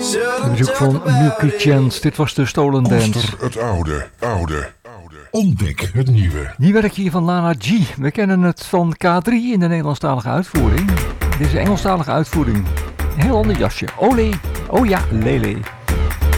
De muziek van Milky Chance. Dit was de Stolen Dance. Koester het oude. Ontdek het nieuwe. Nieuw werk hier van Lana G. We kennen het van K3 in de Nederlandstalige uitvoering. Dit is de Engelstalige uitvoering. Een heel ander jasje. Olé, oh ja, lele.